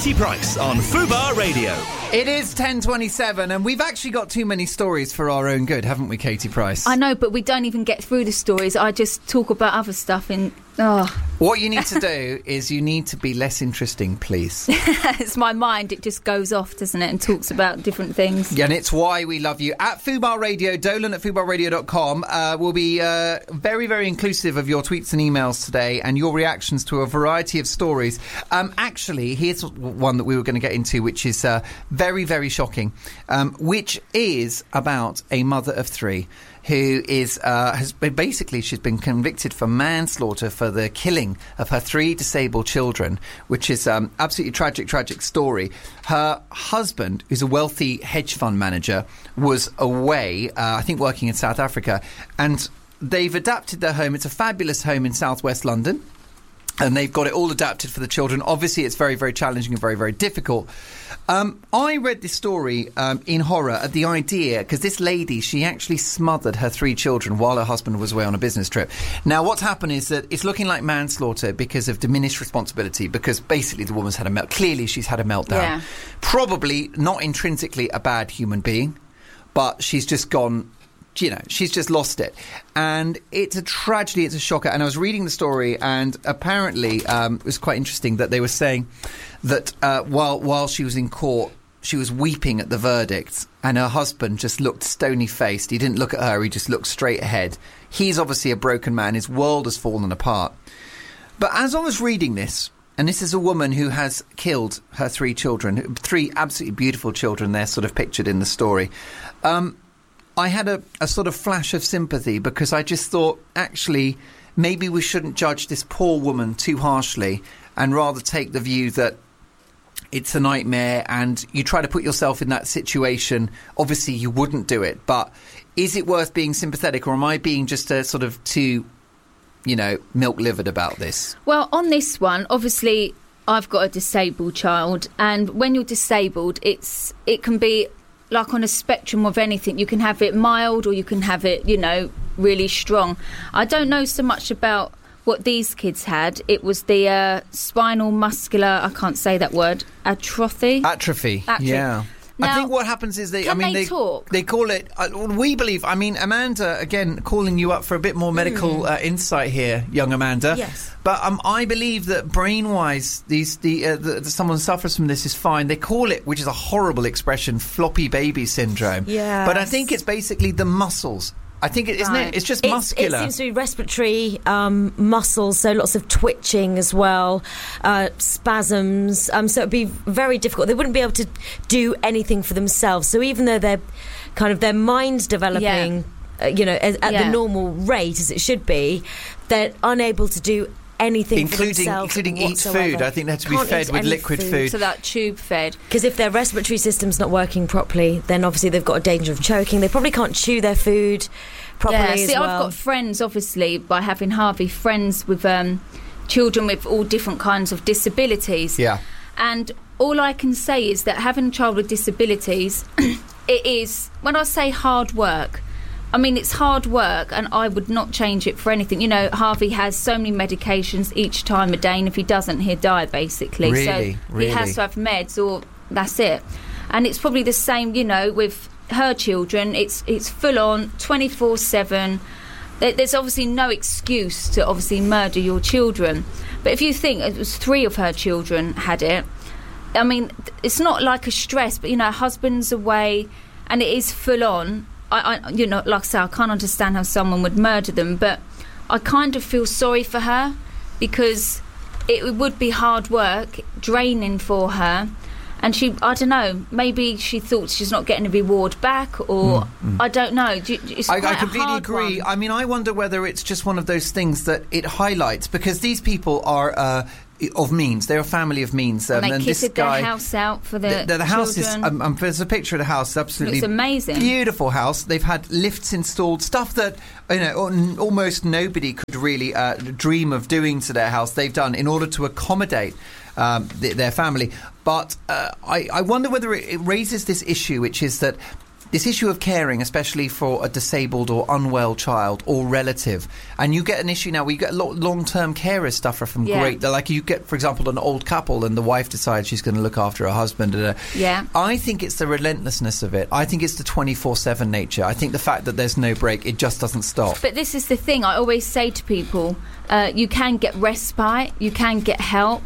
Katie Price on Fubar Radio. It is 10:27 and we've actually got too many stories for our own good, haven't we, Katie Price? I know, but we don't even get through the stories. I just talk about other stuff in... What you need to do is you need to be less interesting, please. It's my mind. It just goes off, doesn't it, and talks about different things. Yeah, and it's why we love you. At Fubar Radio, Dolan at fubarradio.com. We'll be very, very inclusive of your tweets and emails today and your reactions to a variety of stories. Actually, here's one that we were going to get into, which is very, very shocking, which is about a mother of three who is she's been convicted for manslaughter for the killing of her three disabled children, which is absolutely tragic story. Her husband, who's a wealthy hedge fund manager, was away, I think working in South Africa, and they've adapted their home. It's a fabulous home in southwest London, and they've got it all adapted for the children. Obviously, it's very, very challenging and very, very difficult. I read this story in horror at the idea, because this lady, she actually smothered her three children while her husband was away on a business trip. Now, what's happened is that it's looking like manslaughter because of diminished responsibility, because basically the woman's had a meltdown. Clearly, she's had a meltdown. Yeah. Probably not intrinsically a bad human being, but she's just gone... she's just lost it. And it's a tragedy, it's a shocker. And I was reading the story, and apparently it was quite interesting that they were saying that while she was in court, she was weeping at the verdict, and her husband just looked stony-faced. He didn't look at her, he just looked straight ahead. He's obviously a broken man. His world has fallen apart. But as I was reading this, and this is a woman who has killed her three children, three absolutely beautiful children, they're sort of pictured in the story, I had a sort of flash of sympathy, because I just thought, actually, maybe we shouldn't judge this poor woman too harshly, and rather take the view that it's a nightmare, and you try to put yourself in that situation. Obviously, you wouldn't do it, but is it worth being sympathetic, or am I being just a sort of too, milk-livered about this? Well, on this one, obviously, I've got a disabled child, and when you're disabled, it can be... like on a spectrum of anything. You can have it mild or you can have it, really strong. I don't know so much about what these kids had. It was the spinal muscular, I can't say that word, atrophy. Yeah. Now, I think what happens is they talk? They call it, we believe, Amanda, again, calling you up for a bit more medical insight here, young Amanda. Yes. But I believe that brain-wise, someone suffers from this is fine. They call it, which is a horrible expression, floppy baby syndrome. Yeah. But I think it's basically the muscles. I think it isn't it? It's just muscular. It seems to be respiratory muscles, so lots of twitching as well, spasms. So it'd be very difficult. They wouldn't be able to do anything for themselves. So even though their mind's developing, at the normal rate as it should be, they're unable to do anything for themselves, including whatsoever. eat food. I think they have to be fed with liquid food. So that tube fed. Because if their respiratory system's not working properly, then obviously they've got a danger of choking. They probably can't chew their food properly as well. I've got friends, obviously, by having Harvey, friends with children with all different kinds of disabilities. Yeah. And all I can say is that having a child with disabilities, it is, when I say hard work, it's hard work, and I would not change it for anything. Harvey has so many medications each time a day, and if he doesn't, he'll die, basically. Really? He has to have meds, or that's it. And it's probably the same, with her children. It's full on, 24/7. There's obviously no excuse to obviously murder your children. But if you think it was three of her children had it, it's not like a stress, but, husband's away, and it is full on. Like I say, I can't understand how someone would murder them, but I kind of feel sorry for her, because it would be hard work, draining for her, and I don't know, maybe she thought she's not getting a reward back, or I don't know. I completely agree. One. I wonder whether it's just one of those things that it highlights, because these people are of means. They're a family of means. And they kitted this guy, their house out for the house children. is... there's a picture of the house. Absolutely, it's amazing. Beautiful house. They've had lifts installed, stuff that almost nobody could really dream of doing to their house. They've done in order to accommodate their family. But I wonder whether it raises this issue, which is that this issue of caring, especially for a disabled or unwell child or relative, and you get an issue now where you get a lot of long-term carers suffer from great. Like you get, for example, an old couple and the wife decides she's going to look after her husband. I think it's the relentlessness of it. I think it's the 24/7 nature. I think the fact that there's no break, it just doesn't stop. But this is the thing. I always say to people, you can get respite, you can get help.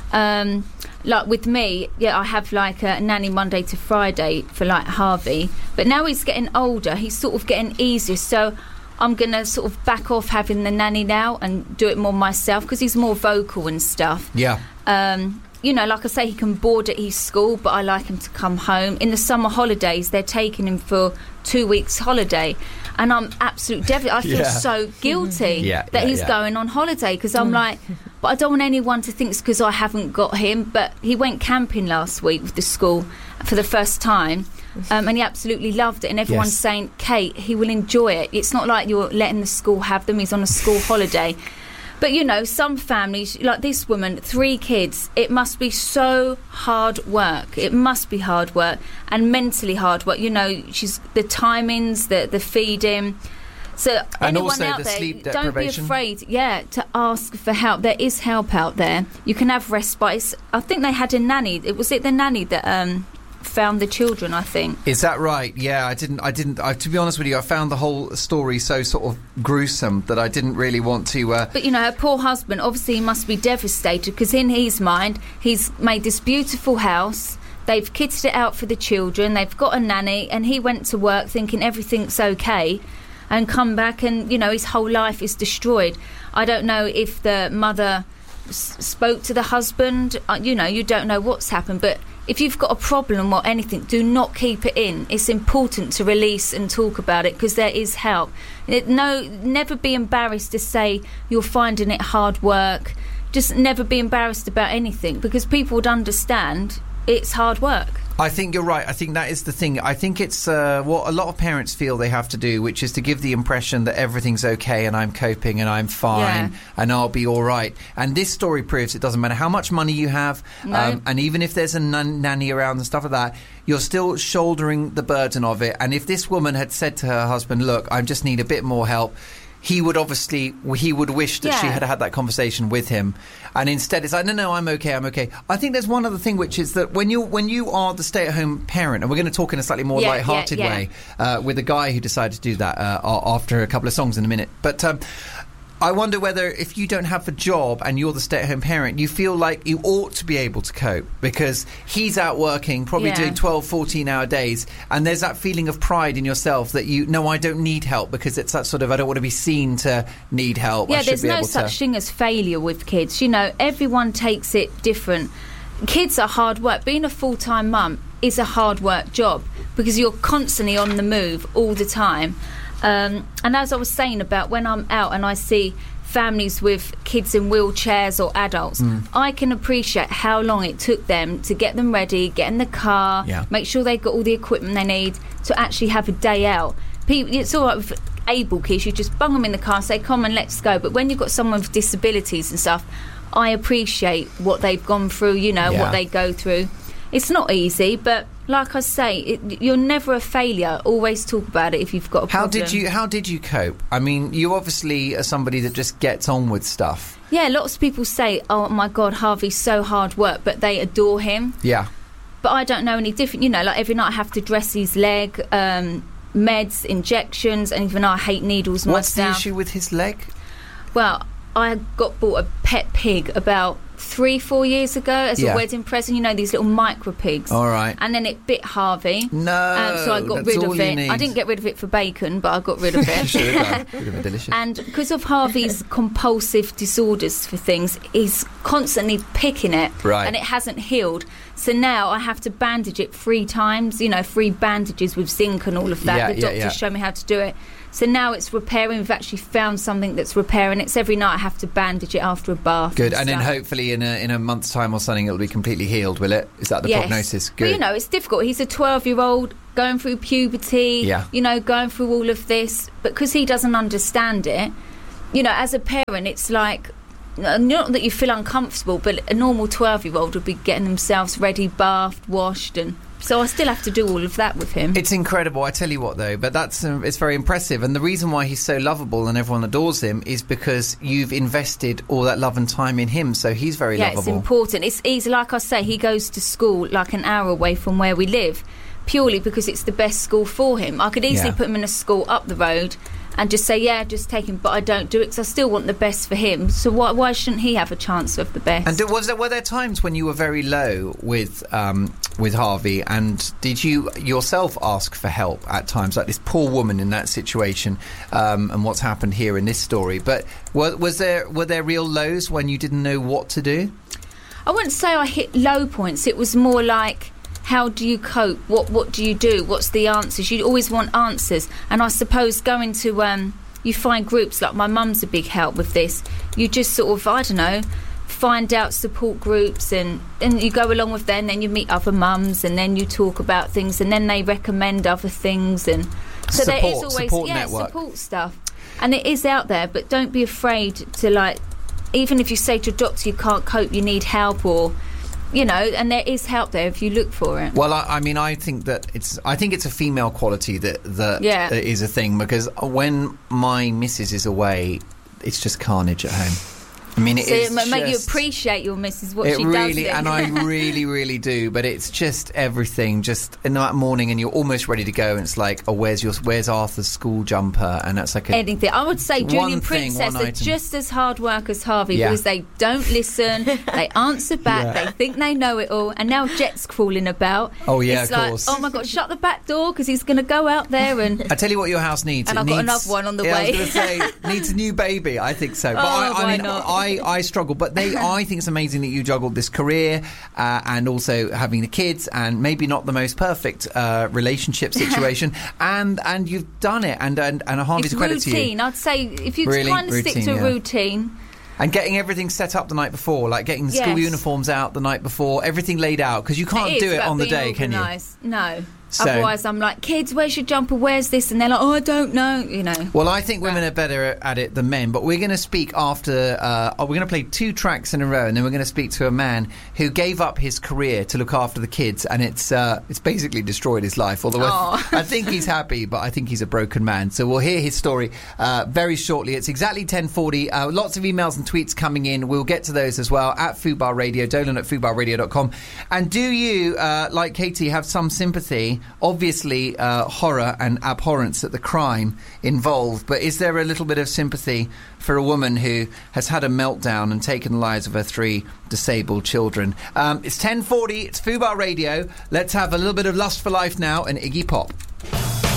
Like with me, I have like a nanny Monday to Friday for like Harvey, but now he's getting older, he's sort of getting easier, so I'm going to sort of back off having the nanny now and do it more myself because he's more vocal and stuff. Yeah. Like I say, he can board at his school, but I like him to come home. In the summer holidays, they're taking him for 2 weeks holiday, and I'm absolutely devastated. I feel so guilty that he's going on holiday because I'm like, but I don't want anyone to think it's because I haven't got him. But he went camping last week with the school for the first time, and he absolutely loved it. And everyone's saying, Kate, he will enjoy it. It's not like you're letting the school have them. He's on a school holiday. But, some families, like this woman, 3 kids, it must be so hard work. It must be hard work and mentally hard work. She's the timings, the feeding. So and anyone also out the there, sleep don't be deprivation. afraid, to ask for help. There is help out there. You can have respite. I think they had a nanny. Was it the nanny that found the children, I think? Is that right? Yeah, I didn't. To be honest with you, I found the whole story so sort of gruesome that I didn't really want to. But her poor husband, obviously, he must be devastated because in his mind, he's made this beautiful house. They've kitted it out for the children. They've got a nanny, and he went to work thinking everything's okay, and come back and his whole life is destroyed. I don't know if the mother spoke to the husband. You don't know what's happened, but if you've got a problem or anything, do not keep it in. It's important to release and talk about it because there is help. Never be embarrassed to say you're finding it hard work. Just never be embarrassed about anything because people would understand it's hard work. I think you're right. I think that is the thing. I think it's what a lot of parents feel they have to do, which is to give the impression that everything's okay and I'm coping and I'm fine and I'll be all right. And this story proves it doesn't matter how much money you have, and even if there's a nanny around and stuff like that, you're still shouldering the burden of it. And if this woman had said to her husband, look, I just need a bit more help, he would wish that she had had that conversation with him, and instead it's like, no, I'm okay. I think there's one other thing, which is that when you are the stay-at-home parent, and we're going to talk in a slightly more light-hearted way with a guy who decided to do that after a couple of songs in a minute, but I wonder whether if you don't have a job and you're the stay-at-home parent, you feel like you ought to be able to cope because he's out working, probably doing 12, 14-hour days, and there's that feeling of pride in yourself that I don't need help because it's that sort of, I don't want to be seen to need help. Yeah, there's no such thing as failure with kids. Everyone takes it different. Kids are hard work. Being a full-time mum is a hard work job because you're constantly on the move all the time. And as I was saying about when I'm out and I see families with kids in wheelchairs or adults, I can appreciate how long it took them to get them ready, get in the car, make sure they've got all the equipment they need to actually have a day out. It's all right with able kids, you just bung them in the car and say, come on, let's go. But when you've got someone with disabilities and stuff, I appreciate what they've gone through, what they go through. It's not easy, but like I say, you're never a failure. Always talk about it if you've got a problem. How did you cope? I mean, you obviously are somebody that just gets on with stuff. Yeah, lots of people say, oh my God, Harvey's so hard work, but they adore him. Yeah. But I don't know any different. Like every night I have to dress his leg, meds, injections, and even I hate needles myself. What's the issue with his leg? Well, I got bought a pet pig about 3-4 years ago as a wedding present. These little micro pigs. All right. And then it bit Harvey. No, so I got rid of it. I didn't get rid of it for bacon, but I got rid of it. You should have done. Would have been delicious. And because of Harvey's compulsive disorders for things, he's constantly picking it. Right. And it hasn't healed. So now I have to bandage it 3 times. 3 bandages with zinc and all of that. The doctors show me how to do it. So now it's repairing. We've actually found something that's repairing. It's every night I have to bandage it after a bath. Good. And then hopefully in a month's time or something it'll be completely healed, will it? Is that the prognosis? Good. But it's difficult. He's a 12-year-old going through puberty, going through all of this. But because he doesn't understand it, as a parent, it's like, not that you feel uncomfortable, but a normal 12-year-old would be getting themselves ready, bathed, washed and So I still have to do all of that with him. It's incredible, I tell you what, though. But it's very impressive. And the reason why he's so lovable and everyone adores him is because you've invested all that love and time in him. So he's very lovable. Yeah, it's important. He's like I say, he goes to school like an hour away from where we live, purely because it's the best school for him. I could easily put him in a school up the road and just say, yeah, just take him, but I don't do it because I still want the best for him. So why shouldn't he have a chance of the best? And were there times when you were very low with Harvey, and did you yourself ask for help at times, like this poor woman in that situation, and what's happened here in this story? But were there real lows when you didn't know what to do? I wouldn't say I hit low points. It was more like, how do you cope? What do you do? What's the answers? You always want answers. And I suppose going to, you find groups, like my mum's a big help with this. You just sort of, I don't know, find out support groups and you go along with them, then you meet other mums and then you talk about things and then they recommend other things. And so there is always support stuff. And it is out there, but don't be afraid to, like, even if you say to a doctor you can't cope, you need help, or... You know, and there is help there if you look for it. Well, I mean, I think it's a female quality that is a thing, because when my missus is away, it's just carnage at home. I mean, it make you appreciate your missus, what she really does. And I really, really do. But it's just everything. Just in that morning, and you're almost ready to go, and it's like, oh, where's Arthur's school jumper? And that's like anything. I would say Julie and Princess are just as hard work as Harvey, because they don't listen, they answer back, they think they know it all. And now Jet's crawling about. Oh yeah, it's of like, course. Oh my God, shut the back door because he's going to go out there and. I tell you what, your house needs. And I've got another one on the way. I was going to say, needs a new baby. I think so. But why not? I struggle, but I think it's amazing that you juggled this career and also having the kids, and maybe not the most perfect relationship situation, and you've done it, and Harvey's credit to you. Routine, I'd say, if you kind of stick to a routine. And getting everything set up the night before, like getting the school uniforms out the night before, everything laid out, because you can't do it on the day, can you? No. So, otherwise, I'm like, kids, where's your jumper? Where's this? And they're like, oh, I don't know, you know. Well, I think women are better at it than men, but we're going to speak after... we're going to play 2 tracks in a row, and then we're going to speak to a man who gave up his career to look after the kids, and it's basically destroyed his life, although I think he's happy, but I think he's a broken man. So we'll hear his story very shortly. It's exactly 10:40. Lots of emails and tweets coming in. We'll get to those as well at Fubar Radio, Dolan at fubarradio.com. And do you, like Katie, have some sympathy? Obviously, horror and abhorrence at the crime involved, but is there a little bit of sympathy for a woman who has had a meltdown and taken the lives of her 3 disabled children? It's 10:40, it's Fubar Radio. Let's have a little bit of Lust for Life now and Iggy Pop.